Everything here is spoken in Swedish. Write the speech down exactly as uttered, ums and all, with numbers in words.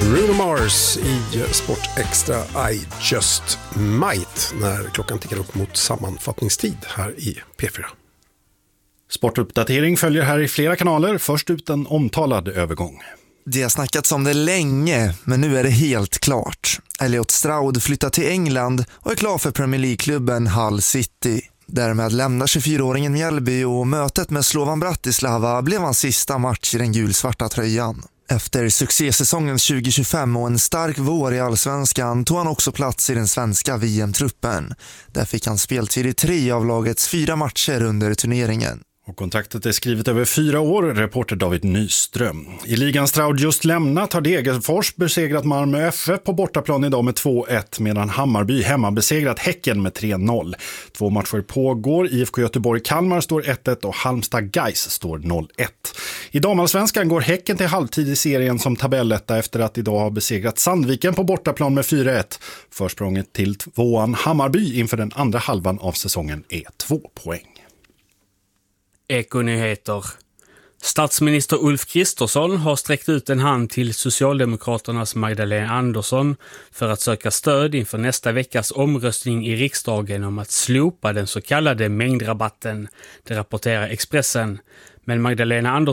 Bruno Mars i Sport Extra I Just Might när klockan tickar upp mot sammanfattningstid här i P fyra. Sportuppdatering följer här i flera kanaler. Först ut en omtalad övergång. Det har snackats om det länge, men nu är det helt klart. Elliot Stroud flyttar till England och är klar för Premier League-klubben Hull City. Därmed lämnar tjugofyraåringen Mjällby och mötet med Slovan Bratislava blev hans sista match i den gulsvarta tröjan. Efter succésäsongen tjugo tjugofem och en stark vår i Allsvenskan tog han också plats i den svenska V M-truppen. Där fick han speltid i tre av lagets fyra matcher under turneringen. Och kontraktet är skrivet över fyra år, reporter David Nyström. I ligan Stroud just lämnat har Degerfors besegrat Malmö F F på bortaplan idag med två ett medan Hammarby hemma besegrat Häcken med tre noll. Två matcher pågår, I F K Göteborg-Kalmar står ett ett och Halmstad-Gais står noll ett. I damallsvenskan går Häcken till halvtid i serien som tabelletta efter att idag ha besegrat Sandviken på bortaplan med fyra ett. Försprånget till tvåan Hammarby inför den andra halvan av säsongen är två poäng. Ekonyheter. Statsminister Ulf Kristersson har sträckt ut en hand till Socialdemokraternas Magdalena Andersson för att söka stöd inför nästa veckas omröstning i riksdagen om att slopa den så kallade mängdrabatten. Det rapporterar Expressen. Men Magdalena Andersson